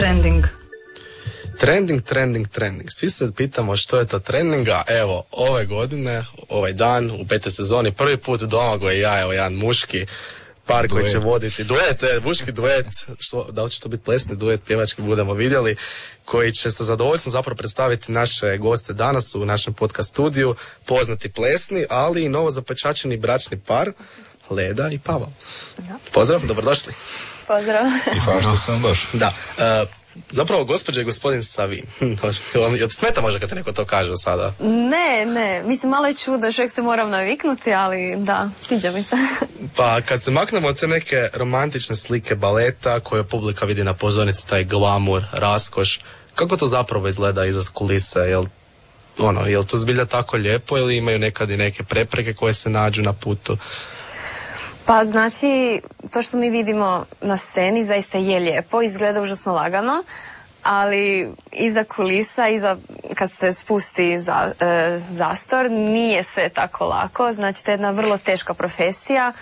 Trending. Trending. Svi se pitamo što je to trending, a evo, ove godine, ovaj dan, u 5. sezoni, prvi put Domagoj i ja, evo, jedan muški par koji će voditi muški duet, da li će to biti plesni duet, pjevački, budemo vidjeli, koji će sa zadovoljstvom zapravo predstaviti naše goste danas u našem podcast studiju, poznati plesni, ali i novo zapečačeni bračni par, Leda i Pavel. Da. Pozdrav, dobrodošli. Pozdrav. I hvala što sam došao. Da, zapravo gospođa i gospodin Savin. Jel ti smeta možda kad te neko to kaže sada? Ne, mislim malo je čudo, još uvijek se moram naviknuti, ali da, sviđa mi se. Pa kad se maknemo od te neke romantične slike baleta koje publika vidi na pozornici, taj glamur, raskoš, kako to zapravo izgleda iza kulise? Jel to zbilja tako lijepo ili imaju nekad i neke prepreke koje se nađu na putu? Pa znači, to što mi vidimo na sceni zaista je lijepo, izgleda užasno lagano, ali iza kulisa, kad se spusti zastor, nije sve tako lako. Znači, to je jedna vrlo teška profesija,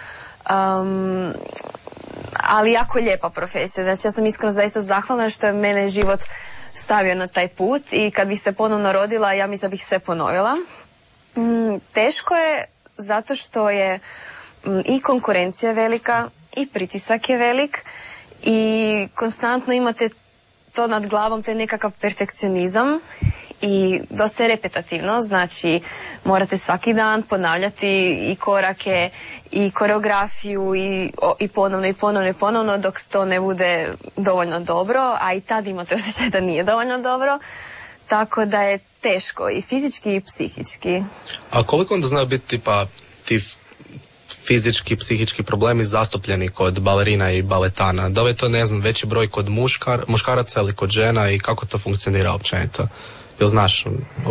ali jako lijepa profesija. Znači, ja sam iskreno zaista zahvalna što je mene život stavio na taj put i kad bih se ponovno rodila, ja mislim da bih sve ponovila. Teško je zato što je i konkurencija velika i pritisak je velik i konstantno imate to nad glavom, te nekakav perfekcionizam i dosta je repetativno, znači morate svaki dan ponavljati i korake i koreografiju i ponovno dok to ne bude dovoljno dobro, a i tad imate osjećaj da nije dovoljno dobro, tako da je teško i fizički i psihički. A koliko onda znaju biti ti fizički, psihički problemi zastupljeni kod balerina i baletana? Da li je to, ne znam, veći broj kod muškaraca ili kod žena i kako to funkcionira općenito? Jel znaš?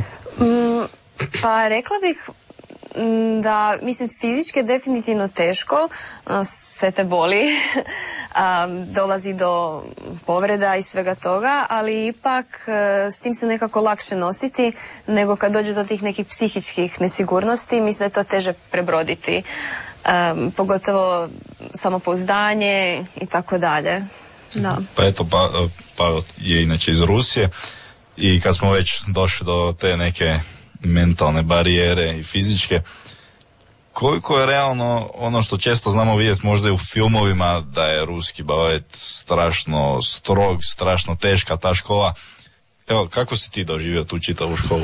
Pa rekla bih da, mislim, fizički je definitivno teško, sve te boli, dolazi do povreda i svega toga, ali ipak s tim se nekako lakše nositi nego kad dođe do tih nekih psihičkih nesigurnosti, mislim da je to teže prebroditi. Pogotovo samopouzdanje i tako dalje. Da. Pa eto, Pavel je inače iz Rusije i kad smo već došli do te neke mentalne barijere i fizičke, koliko je realno ono što često znamo vidjeti možda i u filmovima, da je ruski balet strašno strog, strašno teška ta škola. Evo, kako si ti doživio tu čitavu školu?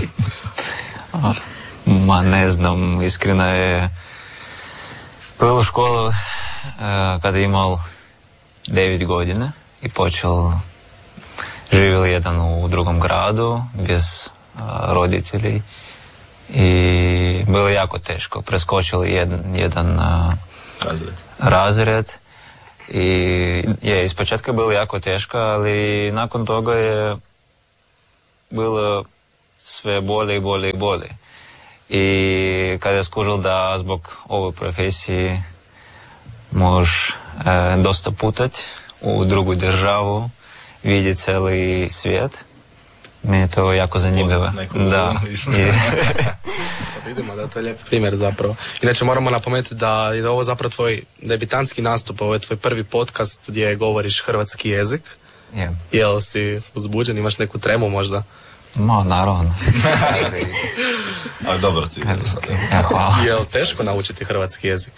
Ma ne znam, iskreno je prvu školu kada je imao 9 godina i počel živjeli jedan u drugom gradu bez roditelji i bilo jako teško. Preskočili jedan razred i ispočetka je bilo jako teško, ali nakon toga je bilo sve bolje i bolje. I kada je skužil da zbog ove profesije možeš dosta putati u drugu državu, vidjeti cijeli svijet, mi je to jako zanimljivo. Da. Vidimo da to je lijep primjer zapravo. Inače moramo napomenuti da je ovo zapravo tvoj debitanski nastup, ovo je tvoj prvi podcast gdje govoriš hrvatski jezik. Yeah. Jel si uzbuđen, imaš neku tremu možda? Ma, naravno. Ali dobro ti. Ja, hvala. Je li teško naučiti hrvatski jezik?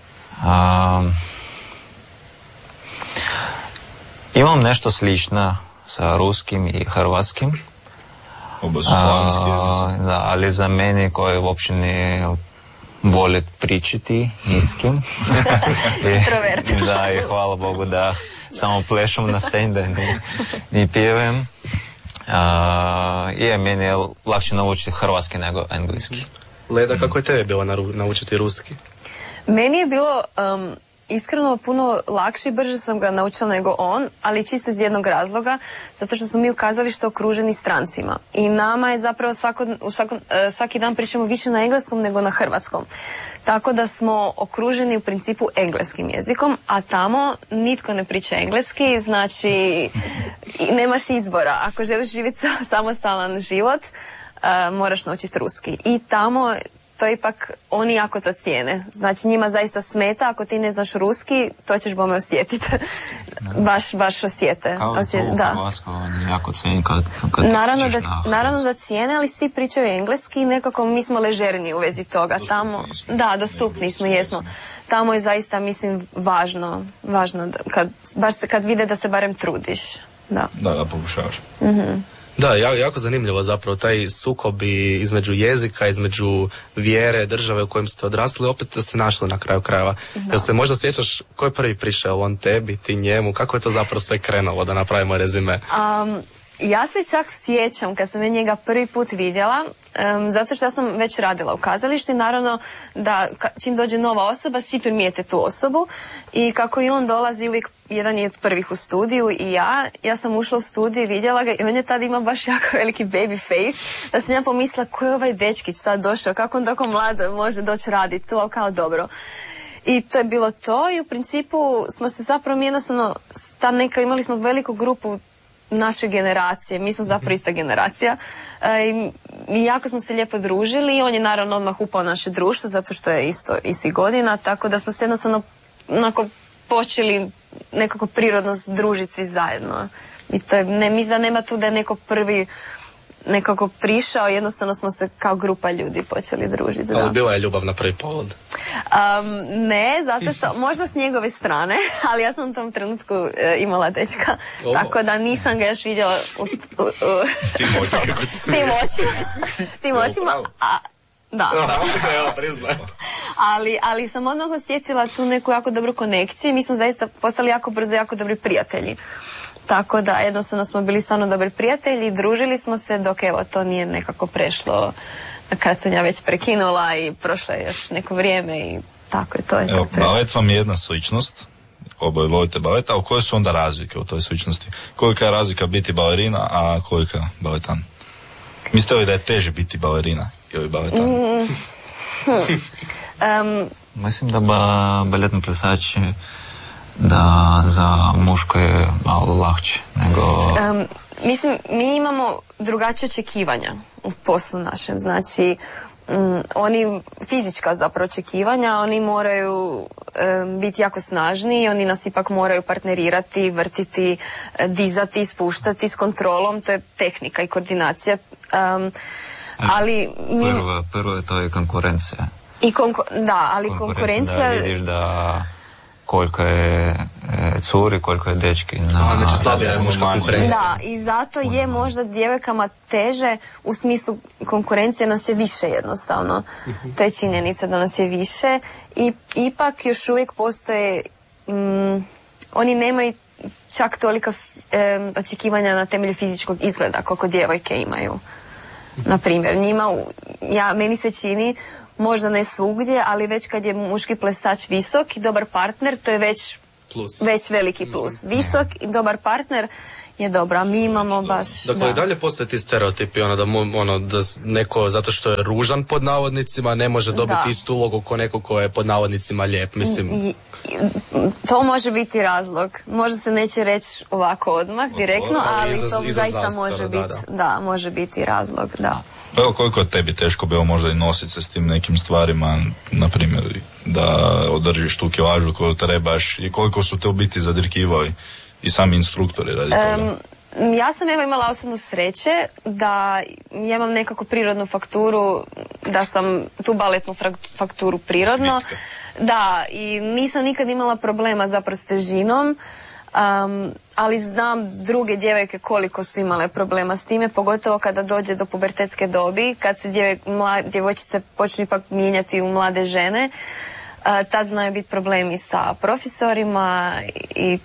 Imam nešto slično sa ruskim i hrvatskim. Oba su slavenski jezici. Da, ali za mene koji uopće ne vole pričati ni s kim. Introvert. Da, i hvala Bogu da samo plešem na sceni, da ne pjevam. Meni je lakše naučiti hrvatski nego engleski. Leda, kako je tebi bilo naučiti ruski? Meni je bilo iskreno puno lakše i brže sam ga naučila nego on, ali čisto iz jednog razloga, zato što smo mi u kazalištu okruženi strancima. I nama je zapravo svaki dan pričamo više na engleskom nego na hrvatskom. Tako da smo okruženi u principu engleskim jezikom, a tamo nitko ne priča engleski, znači nemaš izbora. Ako želiš živjeti samostalan život, moraš naučiti ruski. I tamo to ipak oni jako to cijene. Znači njima zaista smeta, ako ti ne znaš ruski, to ćeš bome osjetiti. baš osjete. Kao u Hrvatskoj, oni jako cijeni kad naravno da cijene, ali svi pričaju engleski i nekako mi smo ležerniji u vezi toga. Dostupni smo, jesmo. Tamo je zaista, mislim, važno kad vide da se barem trudiš. Da pokušavaš. Mm-hmm. Da, jako zanimljivo zapravo taj sukob između jezika, između vjere, države u kojem ste odrasli, opet da ste našli na kraju krajeva. Da se možda sjećaš ko je prvi prišao, on tebi, ti njemu, kako je to zapravo sve krenulo, da napravimo rezime? Ja se čak sjećam kad sam njega prvi put vidjela, zato što ja sam već radila u kazalištu i naravno da čim dođe nova osoba svi primijete tu osobu i kako i on dolazi uvijek jedan je od prvih u studiju i ja sam ušla u studiju i vidjela ga i on je tada ima baš jako veliki baby face, da sam ja pomislila ko je ovaj dečkić sad došao, kako on tako mlad može doći raditi tu, ali kao dobro. I to je bilo to i u principu smo se zapravo jednostavno, imali smo veliku grupu naše generacije, mi smo zapravo ista generacija i jako smo se lijepo družili i on je naravno odmah upao naše društvo zato što je isti godina, tako da smo se jednostavno počeli nekako prirodno družiti svi zajedno i to je, mislim da nema tu da je neko prvi nekako prišao, jednostavno smo se kao grupa ljudi počeli družiti. Ali bila je ljubav na prvi pogled? Ne, zato što možda s njegove strane, ali ja sam u tom trenutku imala dečka, tako da nisam ga još vidjela tim očima. Da. Ali sam odmah osjetila tu neku jako dobru konekciju i mi smo zaista postali jako brzo jako dobri prijatelji. Tako da jednostavno smo bili stvarno dobri prijatelji, družili smo se dok evo to nije nekako prešlo kad sam ja već prekinula i prošlo je još neko vrijeme i tako je to. Evo, balet vam je jedna sličnost, oboje volite balet, a koje su onda razlike u toj sličnosti? Kolika je razlika biti balerina, a kolika baletan? Mislite li da je teže biti balerina ili baletan? Mislim da baletni plesači da za muško je malo lakše nego... Mislim, mi imamo drugačije očekivanja u poslu našem, znači oni fizička zapravo očekivanja, oni moraju biti jako snažni, oni nas ipak moraju partnerirati, vrtiti, dizati, spuštati s kontrolom, to je tehnika i koordinacija. Ali prvo je to i konkurencija. Ali konkurencija... Da vidiš da koliko je curi, koliko je dečki. Znači slabija je muška konkurencija. Da, i zato je možda djevojkama teže u smislu konkurencije, nas je više jednostavno. To je činjenica da nas je više i ipak još uvijek postoje, oni nemaju čak tolika očekivanja na temelju fizičkog izgleda koliko djevojke imaju. Na primjer, meni se čini, možda ne svugdje, ali već kad je muški plesač visok i dobar partner, to je već veliki plus. Visok i dobar partner je dobro, a mi imamo baš... Dakle, i dalje postoje ti stereotipi, da neko, zato što je ružan pod navodnicima, ne može dobiti istu ulogu ko neko ko je pod navodnicima lijep, mislim... To može biti razlog. Možda se neće reći ovako odmah, direktno, ali to zaista može biti, može biti razlog, da. Evo koliko je tebi teško bilo možda i nositi se s tim nekim stvarima, na primjer da održiš tu kilažu koju trebaš i koliko su te u biti zadirkivali i sami instruktori radi toga? Ja sam imala osobnu sreće da ja imam nekako prirodnu fakturu, da sam tu baletnu fakturu prirodno. Da, i nisam nikad imala problema zapravo s težinom, ali znam druge djevojke koliko su imale problema s time, pogotovo kada dođe do pubertetske dobi, kad se djevojčice počnu ipak mijenjati u mlade žene. Tad znaju biti problemi sa profesorima i